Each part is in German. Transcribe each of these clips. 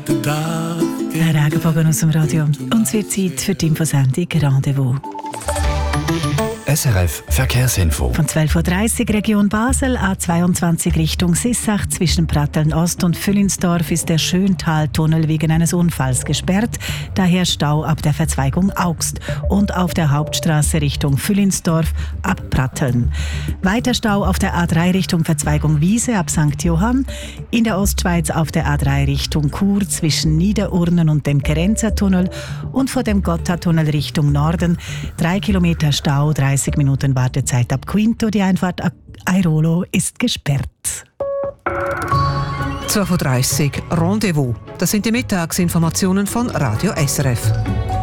Ein Regenbogen aus dem Radio. Und es wird Zeit für die Infosendung Rendezvous. SRF Verkehrsinfo. Von 12.30 Uhr Region Basel, A22 Richtung Sissach zwischen Pratteln Ost und Füllinsdorf ist der Schöntaltunnel wegen eines Unfalls gesperrt. Daher Stau ab der Verzweigung Augst und auf der Hauptstraße Richtung Füllinsdorf ab Pratteln. Weiter Stau auf der A3 Richtung Verzweigung Wiese ab St. Johann. In der Ostschweiz auf der A3 Richtung Chur zwischen Niederurnen und dem Kerenzer-Tunnel und vor dem Gotthardtunnel Richtung Norden 3 Kilometer Stau, 30 Minuten Wartezeit ab Quinto. Die Einfahrt Airolo ist gesperrt. 12.30 Uhr Rendezvous. Das sind die Mittagsinformationen von Radio SRF.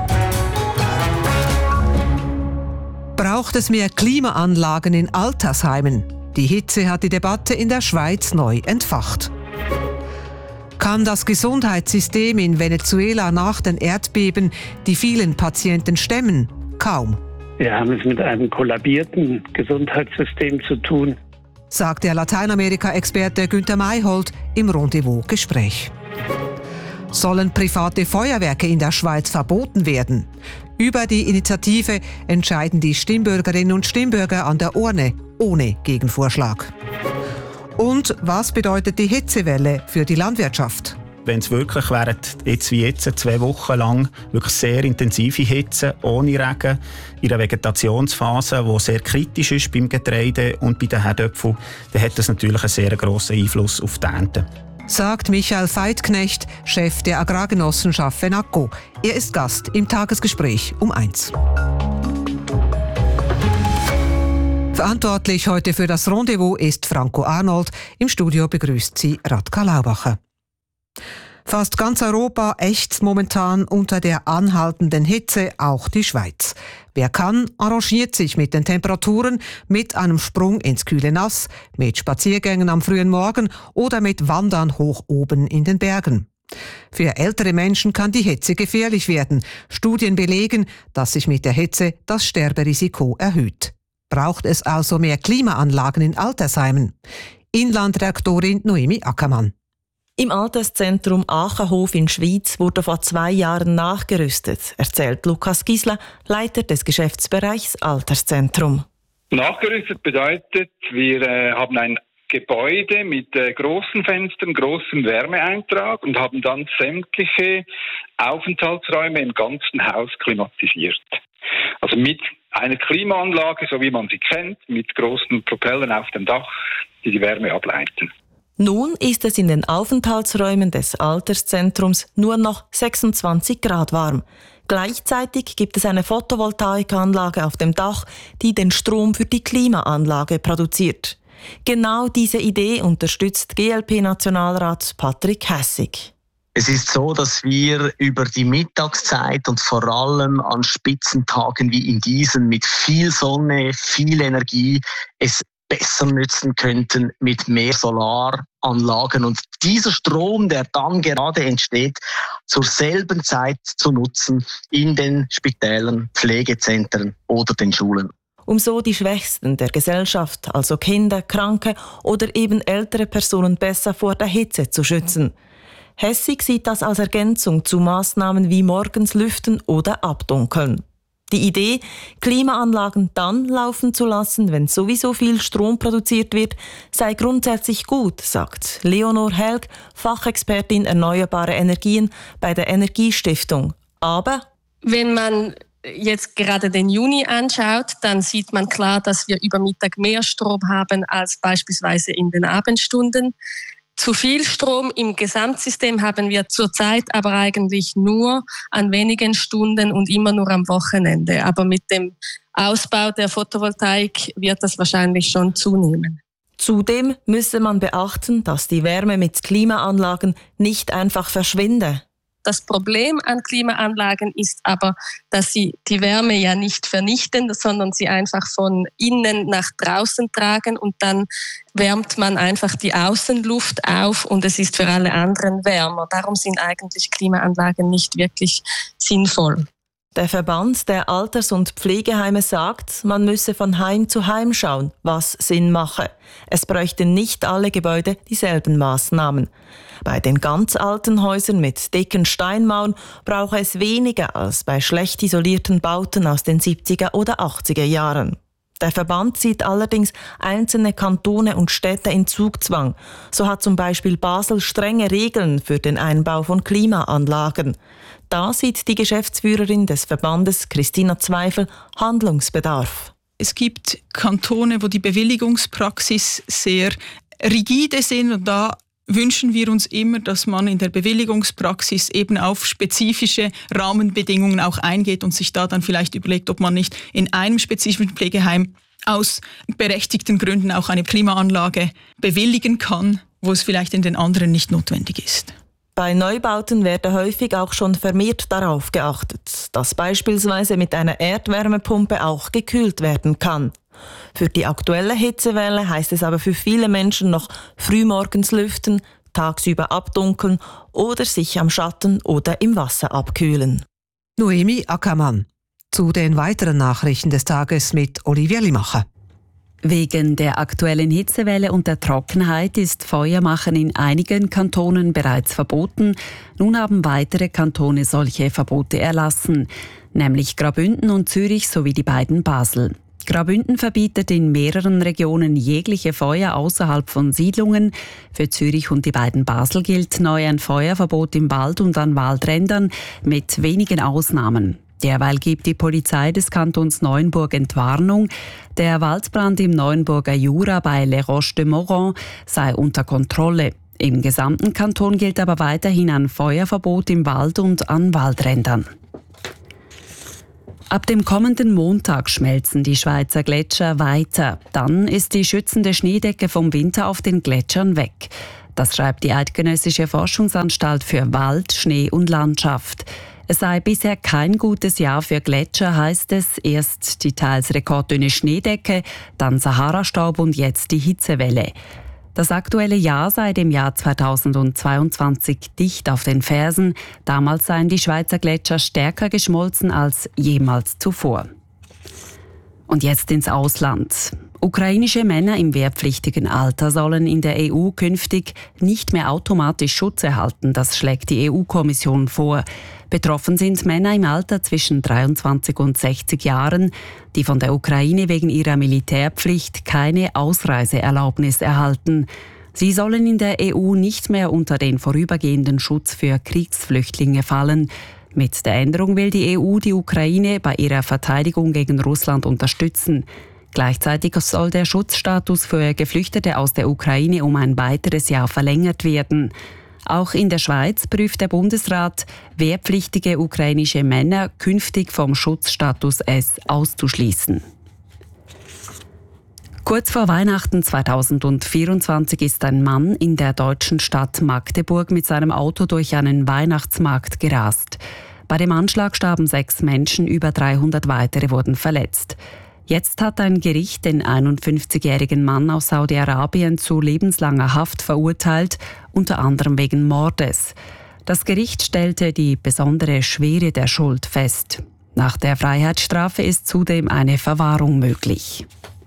Braucht es mehr Klimaanlagen in Altersheimen? Die Hitze hat die Debatte in der Schweiz neu entfacht. Kann das Gesundheitssystem in Venezuela nach den Erdbeben die vielen Patienten stemmen? Kaum. Wir haben es mit einem kollabierten Gesundheitssystem zu tun, sagt der Lateinamerika-Experte Günther Mayhold im Rendezvous-Gespräch. Sollen private Feuerwerke in der Schweiz verboten werden? Über die Initiative entscheiden die Stimmbürgerinnen und Stimmbürger an der Urne ohne Gegenvorschlag. Und was bedeutet die Hitzewelle für die Landwirtschaft? Wenn es wirklich während jetzt 2 Wochen lang wirklich sehr intensive Hitze ohne Regen in einer Vegetationsphase, die sehr kritisch ist beim Getreide und bei den Herdöpfeln, dann hat das natürlich einen sehr grossen Einfluss auf die Ernte. Sagt Michael Veithknecht, Chef der Agrargenossenschaft Fenaco. Er ist Gast im Tagesgespräch um 1. Verantwortlich heute für das Rendezvous ist Franco Arnold. Im Studio begrüßt sie Radka Laubacher. Fast ganz Europa ächzt momentan unter der anhaltenden Hitze, auch die Schweiz. Wer kann, arrangiert sich mit den Temperaturen, mit einem Sprung ins kühle Nass, mit Spaziergängen am frühen Morgen oder mit Wandern hoch oben in den Bergen. Für ältere Menschen kann die Hitze gefährlich werden. Studien belegen, dass sich mit der Hitze das Sterberisiko erhöht. Braucht es also mehr Klimaanlagen in Altersheimen? Inlandredaktorin Noemi Ackermann. Im Alterszentrum Achenhof in Schwyz wurde vor 2 Jahren nachgerüstet, erzählt Lukas Gisler, Leiter des Geschäftsbereichs Alterszentrum. Nachgerüstet bedeutet, wir haben ein Gebäude mit großen Fenstern, großem Wärmeeintrag und haben dann sämtliche Aufenthaltsräume im ganzen Haus klimatisiert. Also mit einer Klimaanlage, so wie man sie kennt, mit großen Propellern auf dem Dach, die die Wärme ableiten. Nun ist es in den Aufenthaltsräumen des Alterszentrums nur noch 26 Grad warm. Gleichzeitig gibt es eine Photovoltaikanlage auf dem Dach, die den Strom für die Klimaanlage produziert. Genau diese Idee unterstützt GLP-Nationalrat Patrick Hässig. Es ist so, dass wir über die Mittagszeit und vor allem an Spitzentagen wie in diesen mit viel Sonne, viel Energie es besser nützen könnten mit mehr Solaranlagen und dieser Strom, der dann gerade entsteht, zur selben Zeit zu nutzen in den Spitälern, Pflegezentren oder den Schulen. Um so die Schwächsten der Gesellschaft, also Kinder, Kranke oder eben ältere Personen besser vor der Hitze zu schützen. Hässig sieht das als Ergänzung zu Maßnahmen wie morgens lüften oder abdunkeln. Die Idee, Klimaanlagen dann laufen zu lassen, wenn sowieso viel Strom produziert wird, sei grundsätzlich gut, sagt Leonor Helg, Fachexpertin Erneuerbare Energien bei der Energiestiftung. Aber wenn man jetzt gerade den Juni anschaut, dann sieht man klar, dass wir über Mittag mehr Strom haben als beispielsweise in den Abendstunden. Zu viel Strom im Gesamtsystem haben wir zurzeit aber eigentlich nur an wenigen Stunden und immer nur am Wochenende. Aber mit dem Ausbau der Photovoltaik wird das wahrscheinlich schon zunehmen. Zudem müsse man beachten, dass die Wärme mit Klimaanlagen nicht einfach verschwinde. Das Problem an Klimaanlagen ist aber, dass sie die Wärme ja nicht vernichten, sondern sie einfach von innen nach draußen tragen und dann wärmt man einfach die Außenluft auf und es ist für alle anderen wärmer. Darum sind eigentlich Klimaanlagen nicht wirklich sinnvoll. Der Verband der Alters- und Pflegeheime sagt, man müsse von Heim zu Heim schauen, was Sinn mache. Es bräuchten nicht alle Gebäude dieselben Maßnahmen. Bei den ganz alten Häusern mit dicken Steinmauern brauche es weniger als bei schlecht isolierten Bauten aus den 70er oder 80er Jahren. Der Verband sieht allerdings einzelne Kantone und Städte in Zugzwang. So hat zum Beispiel Basel strenge Regeln für den Einbau von Klimaanlagen. Da sieht die Geschäftsführerin des Verbandes, Christina Zweifel, Handlungsbedarf. Es gibt Kantone, wo die Bewilligungspraxis sehr rigide sind und da wünschen wir uns immer, dass man in der Bewilligungspraxis eben auf spezifische Rahmenbedingungen auch eingeht und sich da dann vielleicht überlegt, ob man nicht in einem spezifischen Pflegeheim aus berechtigten Gründen auch eine Klimaanlage bewilligen kann, wo es vielleicht in den anderen nicht notwendig ist. Bei Neubauten werde häufig auch schon vermehrt darauf geachtet, dass beispielsweise mit einer Erdwärmepumpe auch gekühlt werden kann. Für die aktuelle Hitzewelle heißt es aber für viele Menschen noch frühmorgens lüften, tagsüber abdunkeln oder sich am Schatten oder im Wasser abkühlen. Noemi Ackermann. Zu den weiteren Nachrichten des Tages mit Olivia Limacher. Wegen der aktuellen Hitzewelle und der Trockenheit ist Feuermachen in einigen Kantonen bereits verboten. Nun haben weitere Kantone solche Verbote erlassen, nämlich Graubünden und Zürich sowie die beiden Basel. Graubünden verbietet in mehreren Regionen jegliche Feuer außerhalb von Siedlungen. Für Zürich und die beiden Basel gilt neu ein Feuerverbot im Wald und an Waldrändern mit wenigen Ausnahmen. Derweil gibt die Polizei des Kantons Neuenburg Entwarnung. Der Waldbrand im Neuenburger Jura bei Les Roches de Moron sei unter Kontrolle. Im gesamten Kanton gilt aber weiterhin ein Feuerverbot im Wald und an Waldrändern. Ab dem kommenden Montag schmelzen die Schweizer Gletscher weiter. Dann ist die schützende Schneedecke vom Winter auf den Gletschern weg. Das schreibt die Eidgenössische Forschungsanstalt für Wald, Schnee und Landschaft. Es sei bisher kein gutes Jahr für Gletscher, heißt es. Erst die teils rekorddünne Schneedecke, dann Sahara-Staub und jetzt die Hitzewelle. Das aktuelle Jahr sei dem Jahr 2022 dicht auf den Fersen. Damals seien die Schweizer Gletscher stärker geschmolzen als jemals zuvor. Und jetzt ins Ausland. Ukrainische Männer im wehrpflichtigen Alter sollen in der EU künftig nicht mehr automatisch Schutz erhalten. Das schlägt die EU-Kommission vor. Betroffen sind Männer im Alter zwischen 23 und 60 Jahren, die von der Ukraine wegen ihrer Militärpflicht keine Ausreiseerlaubnis erhalten. Sie sollen in der EU nicht mehr unter den vorübergehenden Schutz für Kriegsflüchtlinge fallen. Mit der Änderung will die EU die Ukraine bei ihrer Verteidigung gegen Russland unterstützen. Gleichzeitig soll der Schutzstatus für Geflüchtete aus der Ukraine um ein weiteres Jahr verlängert werden. Auch in der Schweiz prüft der Bundesrat, wehrpflichtige ukrainische Männer künftig vom Schutzstatus S auszuschließen. Kurz vor Weihnachten 2024 ist ein Mann in der deutschen Stadt Magdeburg mit seinem Auto durch einen Weihnachtsmarkt gerast. Bei dem Anschlag starben 6 Menschen, über 300 weitere wurden verletzt. Jetzt hat ein Gericht den 51-jährigen Mann aus Saudi-Arabien zu lebenslanger Haft verurteilt, unter anderem wegen Mordes. Das Gericht stellte die besondere Schwere der Schuld fest. Nach der Freiheitsstrafe ist zudem eine Verwahrung möglich.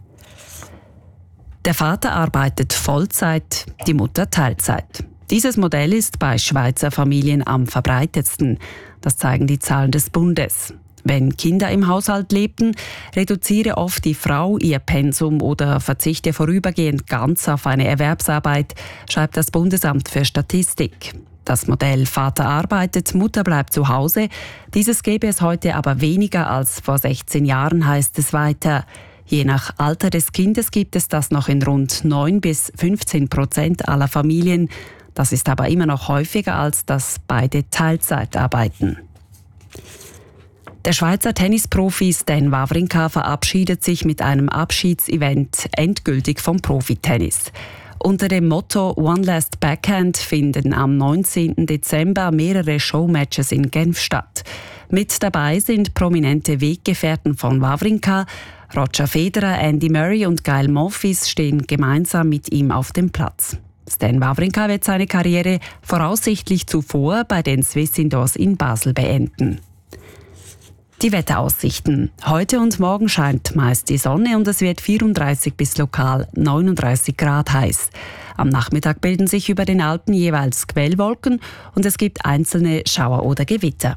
Der Vater arbeitet Vollzeit, die Mutter Teilzeit. Dieses Modell ist bei Schweizer Familien am verbreitetsten. Das zeigen die Zahlen des Bundes. Wenn Kinder im Haushalt lebten, reduziere oft die Frau ihr Pensum oder verzichte vorübergehend ganz auf eine Erwerbsarbeit, schreibt das Bundesamt für Statistik. Das Modell Vater arbeitet, Mutter bleibt zu Hause. Dieses gäbe es heute aber weniger als vor 16 Jahren, heißt es weiter. Je nach Alter des Kindes gibt es das noch in rund 9-15% aller Familien. Das ist aber immer noch häufiger, als dass beide Teilzeit arbeiten. Der Schweizer Tennisprofi Stan Wawrinka verabschiedet sich mit einem Abschiedsevent endgültig vom Profitennis. Unter dem Motto One Last Backhand finden am 19. Dezember mehrere Showmatches in Genf statt. Mit dabei sind prominente Weggefährten von Wawrinka. Roger Federer, Andy Murray und Gael Monfils stehen gemeinsam mit ihm auf dem Platz. Stan Wawrinka wird seine Karriere voraussichtlich zuvor bei den Swiss Indoors in Basel beenden. Die Wetteraussichten. Heute und morgen scheint meist die Sonne und es wird 34 bis lokal 39 Grad heiß. Am Nachmittag bilden sich über den Alpen jeweils Quellwolken und es gibt einzelne Schauer oder Gewitter.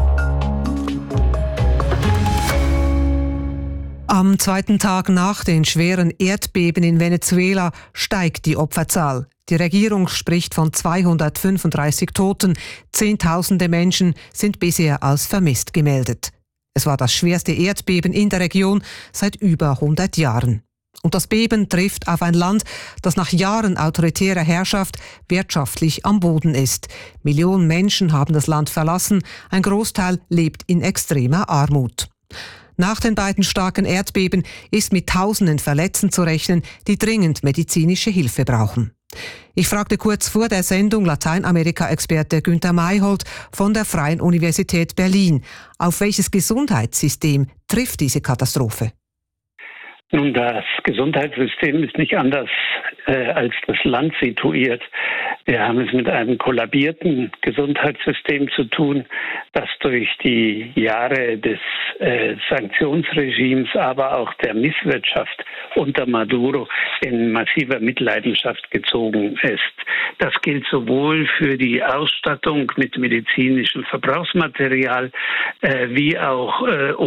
Am zweiten Tag nach den schweren Erdbeben in Venezuela steigt die Opferzahl. Die Regierung spricht von 235 Toten. Zehntausende Menschen sind bisher als vermisst gemeldet. Es war das schwerste Erdbeben in der Region seit über 100 Jahren. Und das Beben trifft auf ein Land, das nach Jahren autoritärer Herrschaft wirtschaftlich am Boden ist. Millionen Menschen haben das Land verlassen, ein Großteil lebt in extremer Armut. Nach den beiden starken Erdbeben ist mit Tausenden Verletzten zu rechnen, die dringend medizinische Hilfe brauchen. Ich fragte kurz vor der Sendung Lateinamerika-Experte Günther Mayhold von der Freien Universität Berlin. Auf welches Gesundheitssystem trifft diese Katastrophe? Nun, das Gesundheitssystem ist nicht anders als das Land situiert. Wir haben es mit einem kollabierten Gesundheitssystem zu tun, das durch die Jahre des Sanktionsregimes, aber auch der Misswirtschaft unter Maduro in massiver Mitleidenschaft gezogen ist. Das gilt sowohl für die Ausstattung mit medizinischem Verbrauchsmaterial wie auch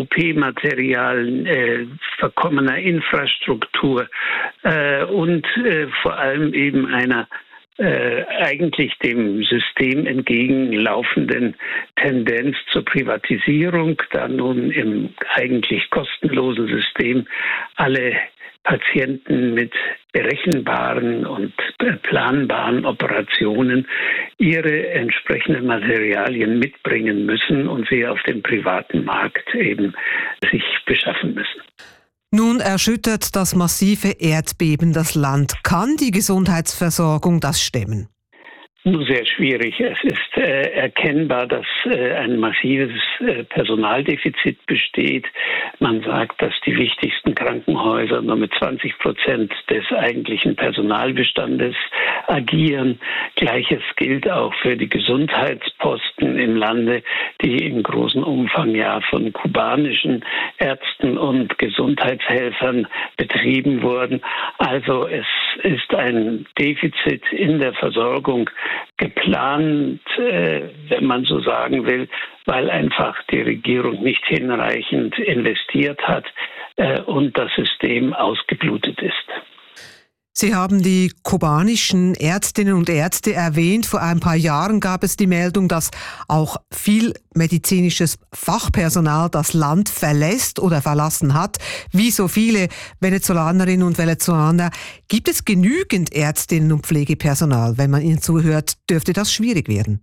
OP-Material, verkommener Infrastruktur und vor allem eben einer eigentlich dem System entgegenlaufenden Tendenz zur Privatisierung, da nun im eigentlich kostenlosen System alle Patienten mit berechenbaren und planbaren Operationen ihre entsprechenden Materialien mitbringen müssen und sie auf dem privaten Markt eben sich beschaffen müssen. Nun erschüttert das massive Erdbeben das Land. Kann die Gesundheitsversorgung das stemmen? Nur sehr schwierig. Es ist erkennbar, dass ein massives Personaldefizit besteht. Man sagt, dass die wichtigsten Krankenhäuser nur mit 20% des eigentlichen Personalbestandes agieren. Gleiches gilt auch für die Gesundheitsposten im Lande, die in großem Umfang ja von kubanischen Ärzten und Gesundheitshelfern betrieben wurden. Also es ist ein Defizit in der Versorgung geplant, wenn man so sagen will, weil einfach die Regierung nicht hinreichend investiert hat und das System ausgeblutet ist. Sie haben die kubanischen Ärztinnen und Ärzte erwähnt. Vor ein paar Jahren gab es die Meldung, dass auch viel medizinisches Fachpersonal das Land verlässt oder verlassen hat. Wie so viele Venezolanerinnen und Venezolaner. Gibt es genügend Ärztinnen und Pflegepersonal? Wenn man ihnen zuhört, dürfte das schwierig werden.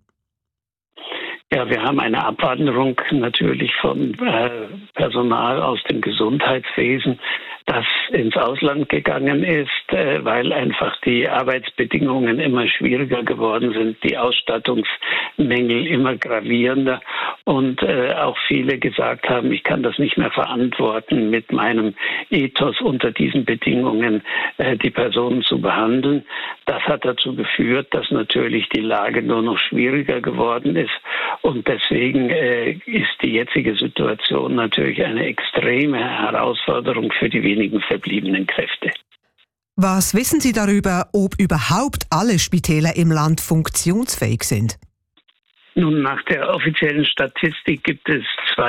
Ja, wir haben eine Abwanderung natürlich von Personal aus dem Gesundheitswesen, das ins Ausland gegangen ist, weil einfach die Arbeitsbedingungen immer schwieriger geworden sind, die Ausstattungsmängel immer gravierender und auch viele gesagt haben, ich kann das nicht mehr verantworten, mit meinem Ethos unter diesen Bedingungen die Personen zu behandeln. Das hat dazu geführt, dass natürlich die Lage nur noch schwieriger geworden ist und deswegen ist die jetzige Situation natürlich eine extreme Herausforderung für die wenigen verbliebenen Kräfte. Was wissen Sie darüber, ob überhaupt alle Spitäler im Land funktionsfähig sind? Nun, nach der offiziellen Statistik gibt es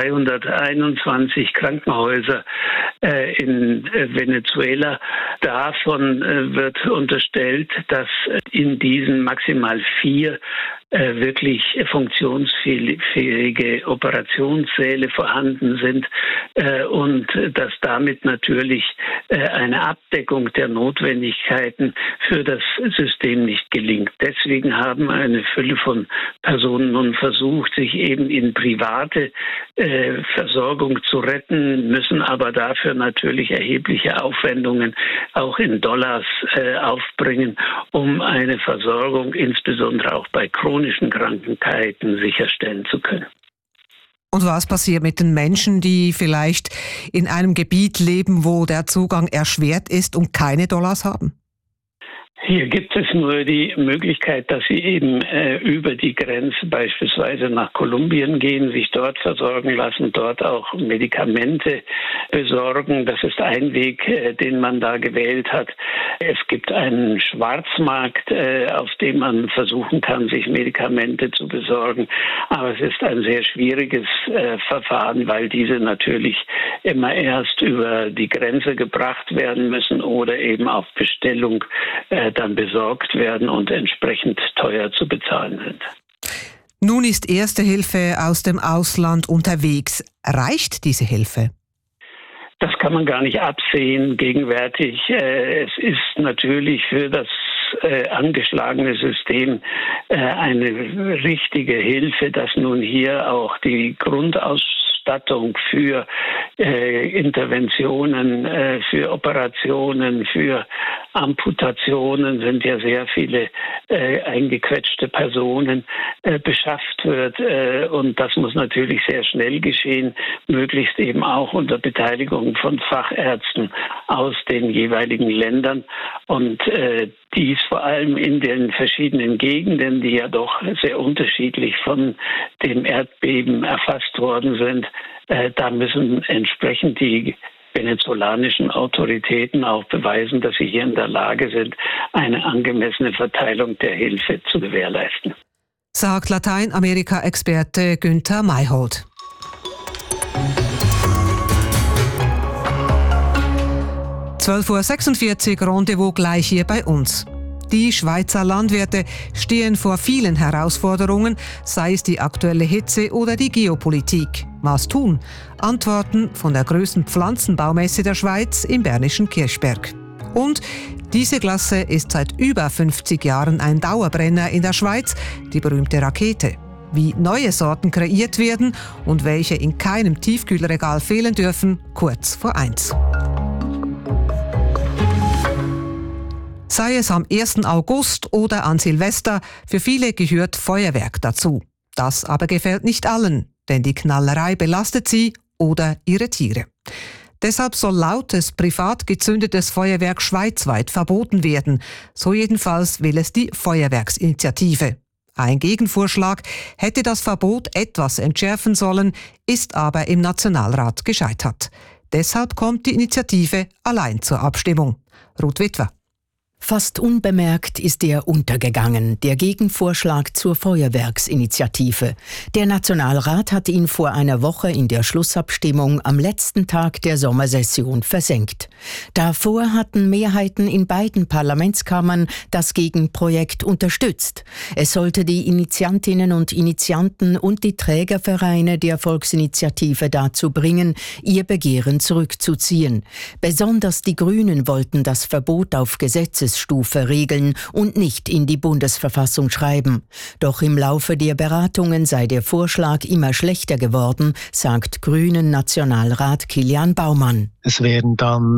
221 Krankenhäuser in Venezuela. Davon wird unterstellt, dass in diesen maximal 4 wirklich funktionsfähige Operationssäle vorhanden sind und dass damit natürlich eine Abdeckung der Notwendigkeiten für das System nicht gelingt. Deswegen haben eine Fülle von Personen nun versucht, sich eben in private Versorgung zu retten, müssen aber dafür natürlich erhebliche Aufwendungen auch in Dollars aufbringen, um eine Versorgung insbesondere auch bei chronischen Krankheiten sicherstellen zu können. Und was passiert mit den Menschen, die vielleicht in einem Gebiet leben, wo der Zugang erschwert ist und keine Dollars haben? Hier gibt es nur die Möglichkeit, dass sie eben über die Grenze beispielsweise nach Kolumbien gehen, sich dort versorgen lassen, dort auch Medikamente besorgen. Das ist ein Weg, den man da gewählt hat. Es gibt einen Schwarzmarkt, auf dem man versuchen kann, sich Medikamente zu besorgen. Aber es ist ein sehr schwieriges Verfahren, weil diese natürlich immer erst über die Grenze gebracht werden müssen oder eben auf Bestellung dann besorgt werden und entsprechend teuer zu bezahlen sind. Nun ist Erste Hilfe aus dem Ausland unterwegs. Reicht diese Hilfe? Das kann man gar nicht absehen gegenwärtig. Es ist natürlich für das angeschlagene System eine richtige Hilfe, dass nun hier auch die Grundausstattung für Interventionen, für Operationen, für Amputationen, sind ja sehr viele eingequetschte Personen, beschafft wird. Und das muss natürlich sehr schnell geschehen, möglichst eben auch unter Beteiligung von Fachärzten aus den jeweiligen Ländern. Und dies vor allem in den verschiedenen Gegenden, die ja doch sehr unterschiedlich von dem Erdbeben erfasst worden sind. Da müssen entsprechend die venezolanischen Autoritäten auch beweisen, dass sie hier in der Lage sind, eine angemessene Verteilung der Hilfe zu gewährleisten. Sagt Lateinamerika-Experte Günther Mayhold. (12:46 Uhr) Rendezvous gleich hier bei uns. Die Schweizer Landwirte stehen vor vielen Herausforderungen, sei es die aktuelle Hitze oder die Geopolitik. Was tun? Antworten von der größten Pflanzenbaumesse der Schweiz im bernischen Kirchberg. Und diese Klasse ist seit über 50 Jahren ein Dauerbrenner in der Schweiz, die berühmte Rakete. Wie neue Sorten kreiert werden und welche in keinem Tiefkühlregal fehlen dürfen, kurz vor 1. Sei es am 1. August oder an Silvester, für viele gehört Feuerwerk dazu. Das aber gefällt nicht allen, denn die Knallerei belastet sie oder ihre Tiere. Deshalb soll lautes, privat gezündetes Feuerwerk schweizweit verboten werden. So jedenfalls will es die Feuerwerksinitiative. Ein Gegenvorschlag hätte das Verbot etwas entschärfen sollen, ist aber im Nationalrat gescheitert. Deshalb kommt die Initiative allein zur Abstimmung. Ruth Witwer. Fast unbemerkt ist er untergegangen, der Gegenvorschlag zur Feuerwerksinitiative. Der Nationalrat hat ihn vor einer Woche in der Schlussabstimmung am letzten Tag der Sommersession versenkt. Davor hatten Mehrheiten in beiden Parlamentskammern das Gegenprojekt unterstützt. Es sollte die Initiantinnen und Initianten und die Trägervereine der Volksinitiative dazu bringen, ihr Begehren zurückzuziehen. Besonders die Grünen wollten das Verbot auf Gesetzesstufe regeln und nicht in die Bundesverfassung schreiben. Doch im Laufe der Beratungen sei der Vorschlag immer schlechter geworden, sagt Grünen-Nationalrat Kilian Baumann. Es wären dann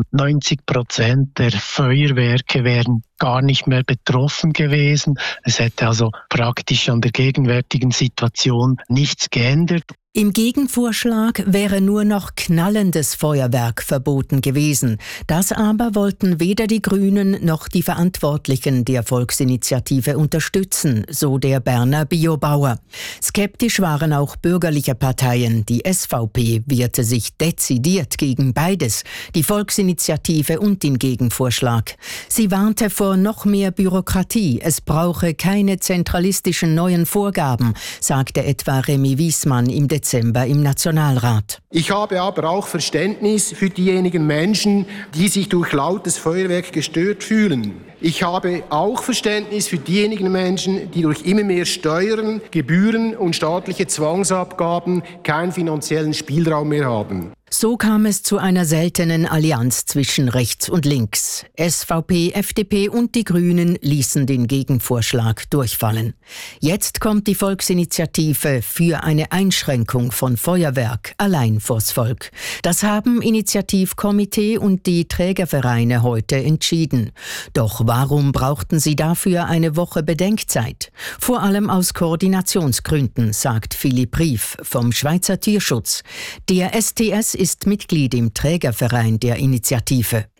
90% der Feuerwerke wären gar nicht mehr betroffen gewesen. Es hätte also praktisch an der gegenwärtigen Situation nichts geändert. Im Gegenvorschlag wäre nur noch knallendes Feuerwerk verboten gewesen. Das aber wollten weder die Grünen noch die Verantwortlichen der Volksinitiative unterstützen, so der Berner Biobauer. Skeptisch waren auch bürgerliche Parteien. Die SVP wehrte sich dezidiert gegen beides, die Volksinitiative und den Gegenvorschlag. Sie warnte vor noch mehr Bürokratie. Es brauche keine zentralistischen neuen Vorgaben, sagte etwa Remy Wiesmann im Dezember im Nationalrat. Ich habe aber auch Verständnis für diejenigen Menschen, die sich durch lautes Feuerwerk gestört fühlen. Ich habe auch Verständnis für diejenigen Menschen, die durch immer mehr Steuern, Gebühren und staatliche Zwangsabgaben keinen finanziellen Spielraum mehr haben. So kam es zu einer seltenen Allianz zwischen rechts und links. SVP, FDP und die Grünen ließen den Gegenvorschlag durchfallen. Jetzt kommt die Volksinitiative für eine Einschränkung von Feuerwerk allein vors Volk. Das haben Initiativkomitee und die Trägervereine heute entschieden. Doch warum brauchten sie dafür eine Woche Bedenkzeit? Vor allem aus Koordinationsgründen, sagt Philipp Rief vom Schweizer Tierschutz. Der STS ist Mitglied im Trägerverein der Initiative.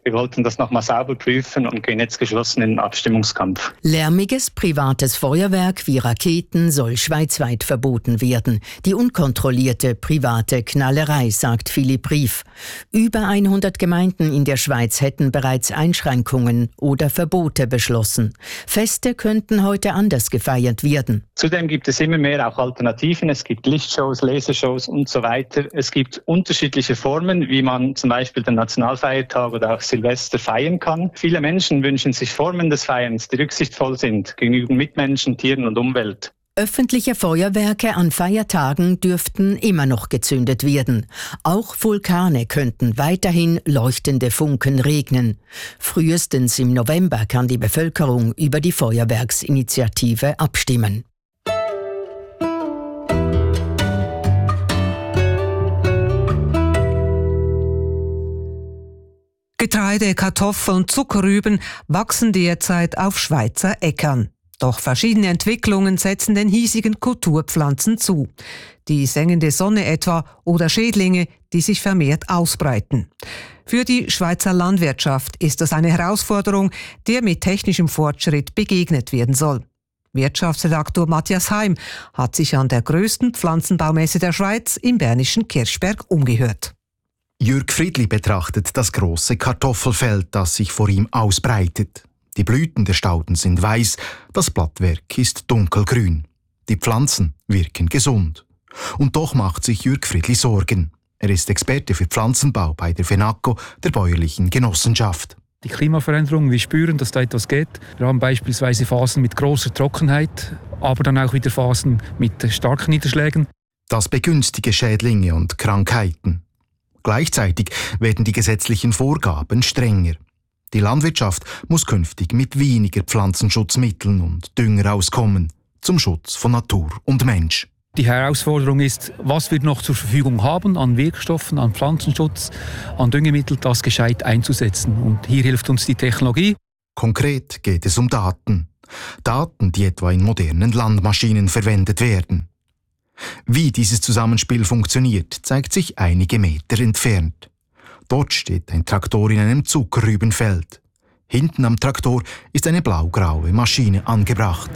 Wir wollten das nochmal sauber prüfen und gehen jetzt geschlossen in den Abstimmungskampf. Lärmiges privates Feuerwerk wie Raketen soll schweizweit verboten werden. Die unkontrollierte private Knallerei, sagt Philipp Rief. Über 100 Gemeinden in der Schweiz hätten bereits Einschränkungen oder Verbote beschlossen. Feste könnten heute anders gefeiert werden. Zudem gibt es immer mehr auch Alternativen. Es gibt Lichtshows, Lasershows und so weiter. Es gibt unterschiedliche Formen, wie man zum Beispiel den Nationalfeiertag oder auch Silvester feiern kann. Viele Menschen wünschen sich Formen des Feierns, die rücksichtsvoll sind gegenüber Mitmenschen, Tieren und Umwelt. Öffentliche Feuerwerke an Feiertagen dürften immer noch gezündet werden. Auch Vulkane könnten weiterhin leuchtende Funken regnen. Frühestens im November kann die Bevölkerung über die Feuerwerksinitiative abstimmen. Getreide, Kartoffeln, Zuckerrüben wachsen derzeit auf Schweizer Äckern. Doch verschiedene Entwicklungen setzen den hiesigen Kulturpflanzen zu. Die sengende Sonne etwa oder Schädlinge, die sich vermehrt ausbreiten. Für die Schweizer Landwirtschaft ist das eine Herausforderung, der mit technischem Fortschritt begegnet werden soll. Wirtschaftsredaktor Matthias Heim hat sich an der grössten Pflanzenbaumesse der Schweiz im bernischen Kirchberg umgehört. Jürg Friedli betrachtet das große Kartoffelfeld, das sich vor ihm ausbreitet. Die Blüten der Stauden sind weiß, das Blattwerk ist dunkelgrün. Die Pflanzen wirken gesund. Und doch macht sich Jürg Friedli Sorgen. Er ist Experte für Pflanzenbau bei der FENACO, der bäuerlichen Genossenschaft. Die Klimaveränderung, wir spüren, dass da etwas geht. Wir haben beispielsweise Phasen mit großer Trockenheit, aber dann auch wieder Phasen mit starken Niederschlägen. Das begünstige Schädlinge und Krankheiten. Gleichzeitig werden die gesetzlichen Vorgaben strenger. Die Landwirtschaft muss künftig mit weniger Pflanzenschutzmitteln und Dünger auskommen, zum Schutz von Natur und Mensch. Die Herausforderung ist, was wir noch zur Verfügung haben an Wirkstoffen, an Pflanzenschutz, an Düngemittel, das gescheit einzusetzen. Und hier hilft uns die Technologie. Konkret geht es um Daten. Daten, die etwa in modernen Landmaschinen verwendet werden. Wie dieses Zusammenspiel funktioniert, zeigt sich einige Meter entfernt. Dort steht ein Traktor in einem Zuckerrübenfeld. Hinten am Traktor ist eine blaugraue Maschine angebracht.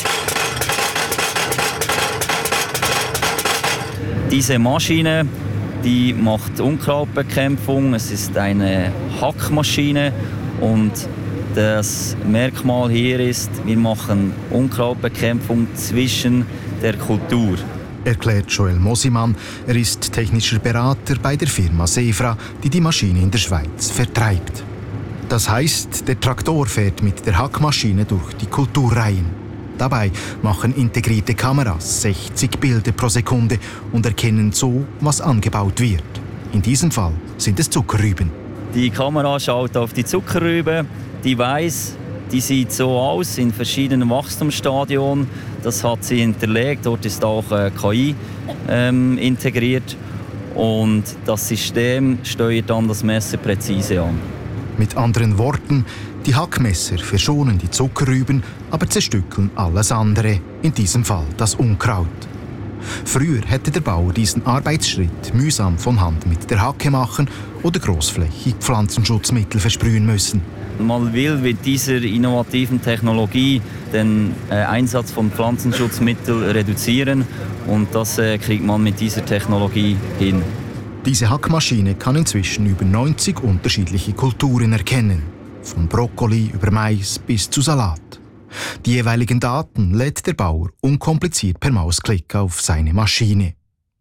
Diese Maschine, die macht Unkrautbekämpfung. Es ist eine Hackmaschine und das Merkmal hier ist, wir machen Unkrautbekämpfung zwischen der Kultur. Erklärt Joel Mosimann. Er ist technischer Berater bei der Firma Sefra, die die Maschine in der Schweiz vertreibt. Das heißt, der Traktor fährt mit der Hackmaschine durch die Kulturreihen. Dabei machen integrierte Kameras 60 Bilder pro Sekunde und erkennen so, was angebaut wird. In diesem Fall sind es Zuckerrüben. Die Kamera schaut auf die Zuckerrübe, die weiß, die sieht so aus in verschiedenen Wachstumsstadien. Das hat sie hinterlegt. Dort ist auch KI integriert. Und das System steuert dann das Messer präzise an. Mit anderen Worten, die Hackmesser verschonen die Zuckerrüben, aber zerstückeln alles andere, in diesem Fall das Unkraut. Früher hätte der Bauer diesen Arbeitsschritt mühsam von Hand mit der Hacke machen oder großflächig Pflanzenschutzmittel versprühen müssen. Man will mit dieser innovativen Technologie den Einsatz von Pflanzenschutzmitteln reduzieren und das kriegt man mit dieser Technologie hin. Diese Hackmaschine kann inzwischen über 90 unterschiedliche Kulturen erkennen, von Brokkoli über Mais bis zu Salat. Die jeweiligen Daten lädt der Bauer unkompliziert per Mausklick auf seine Maschine.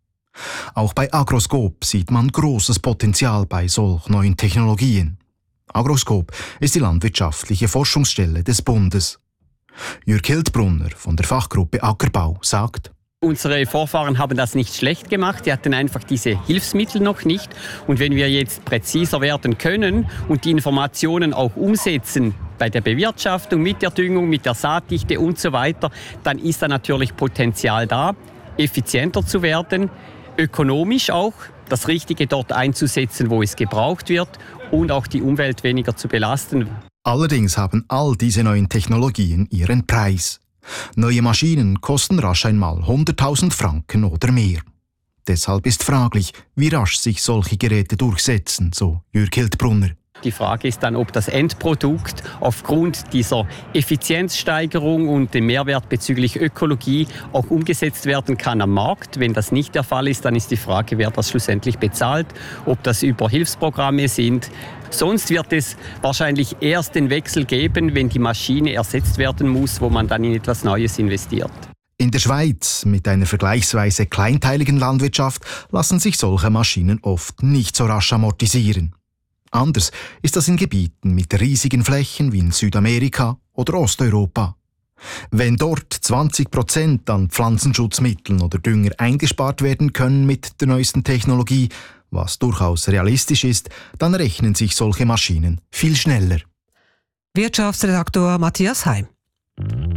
Auch bei Agroscope sieht man großes Potenzial bei solch neuen Technologien. Agroscope ist die landwirtschaftliche Forschungsstelle des Bundes. Jürg Hildbrunner von der Fachgruppe Ackerbau sagt: Unsere Vorfahren haben das nicht schlecht gemacht, die hatten einfach diese Hilfsmittel noch nicht. Und wenn wir jetzt präziser werden können und die Informationen auch umsetzen bei der Bewirtschaftung, mit der Düngung, mit der Saatdichte und so weiter, dann ist da natürlich Potenzial da, effizienter zu werden, ökonomisch auch das Richtige dort einzusetzen, wo es gebraucht wird und auch die Umwelt weniger zu belasten. Allerdings haben all diese neuen Technologien ihren Preis. Neue Maschinen kosten rasch einmal 100.000 Franken oder mehr. Deshalb ist fraglich, wie rasch sich solche Geräte durchsetzen, so Jürg Hildbrunner. Die Frage ist dann, ob das Endprodukt aufgrund dieser Effizienzsteigerung und dem Mehrwert bezüglich Ökologie auch umgesetzt werden kann am Markt. Wenn das nicht der Fall ist, dann ist die Frage, wer das schlussendlich bezahlt, ob das über Hilfsprogramme sind. Sonst wird es wahrscheinlich erst den Wechsel geben, wenn die Maschine ersetzt werden muss, wo man dann in etwas Neues investiert. In der Schweiz, mit einer vergleichsweise kleinteiligen Landwirtschaft, lassen sich solche Maschinen oft nicht so rasch amortisieren. Anders ist das in Gebieten mit riesigen Flächen wie in Südamerika oder Osteuropa. Wenn dort 20% an Pflanzenschutzmitteln oder Dünger eingespart werden können mit der neuesten Technologie, was durchaus realistisch ist, dann rechnen sich solche Maschinen viel schneller. Wirtschaftsredaktor Matthias Heim.